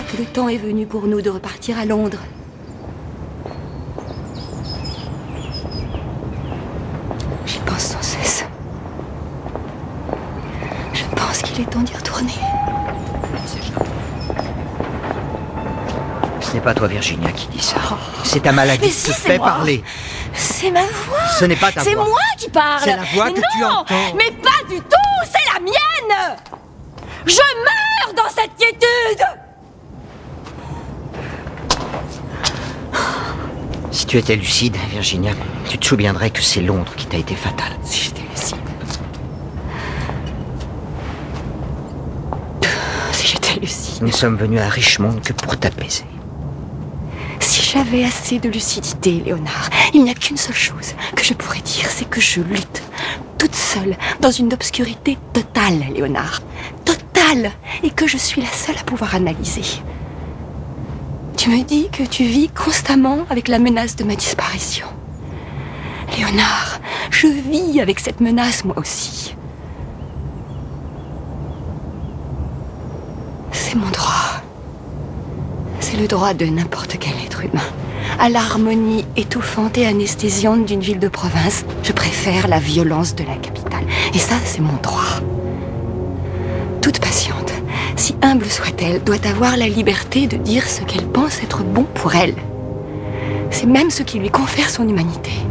que le temps est venu pour nous de repartir à Londres. J'y pense sans cesse. Je pense qu'il est temps d'y retourner. Ce n'est pas toi, Virginia, qui dis ça. C'est ta maladie qui te fait parler. C'est ma voix. Ce n'est pas ta voix. C'est moi qui parle. C'est la voix que tu entends. Mais pas du tout. C'est la mienne. Je meurs dans cette quiétude. Si tu étais lucide, Virginia, tu te souviendrais que c'est Londres qui t'a été fatale. Si j'étais lucide. Si j'étais lucide. Nous ne sommes venus à Richmond que pour t'apaiser. Si j'avais assez de lucidité, Léonard, il n'y a qu'une seule chose que je pourrais dire, c'est que je lutte, toute seule, dans une obscurité totale, Léonard. Totale. Et que je suis la seule à pouvoir analyser. Tu me dis que tu vis constamment avec la menace de ma disparition. Léonard, je vis avec cette menace, moi aussi. C'est mon droit. C'est le droit de n'importe quel être humain. À l'harmonie étouffante et anesthésiante d'une ville de province, je préfère la violence de la capitale. Et ça, c'est mon droit. Toute patiente, si humble soit-elle, doit avoir la liberté de dire ce qu'elle pense être bon pour elle. C'est même ce qui lui confère son humanité.